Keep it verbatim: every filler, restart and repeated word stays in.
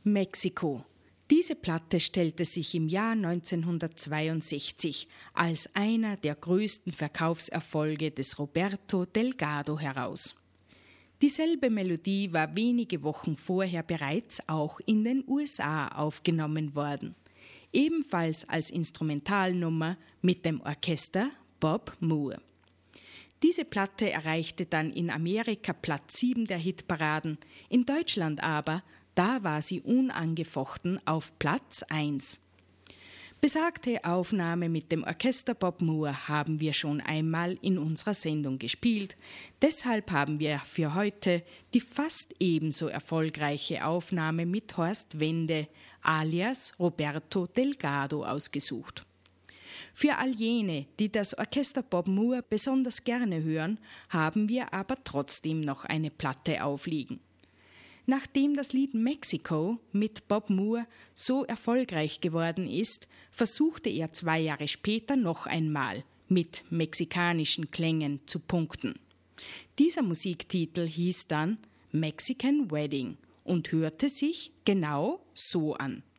Mexiko. Diese Platte stellte sich im Jahr neunzehnhundertzweiundsechzig als einer der größten Verkaufserfolge des Roberto Delgado heraus. Dieselbe Melodie war wenige Wochen vorher bereits auch in den U S A aufgenommen worden, ebenfalls als Instrumentalnummer mit dem Orchester Bob Moore. Diese Platte erreichte dann in Amerika Platz sieben der Hitparaden, in Deutschland aber, da war sie unangefochten auf Platz eins. Besagte Aufnahme mit dem Orchester Bob Moore haben wir schon einmal in unserer Sendung gespielt, deshalb haben wir für heute die fast ebenso erfolgreiche Aufnahme mit Horst Wende alias Roberto Delgado ausgesucht. Für all jene, die das Orchester Bob Moore besonders gerne hören, haben wir aber trotzdem noch eine Platte aufliegen. Nachdem das Lied Mexico mit Bob Moore so erfolgreich geworden ist, versuchte er zwei Jahre später noch einmal mit mexikanischen Klängen zu punkten. Dieser Musiktitel hieß dann Mexican Wedding und hörte sich genau so an.